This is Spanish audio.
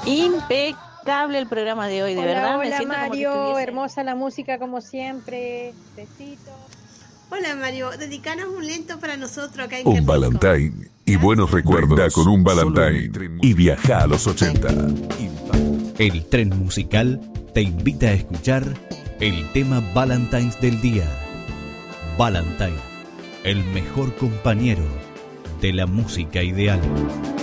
Impecable el programa de hoy, de verdad. Me Hola siento Mario, como que hermosa la música como siempre. Besitos. Hola Mario, dedicanos un lento para nosotros acá en Un Valentine y buenos recuerdos. Brinda con un Valentine y viaja a los 80. El tren musical te invita a escuchar el tema Valentines del día. Valentine, el mejor compañero de la música ideal.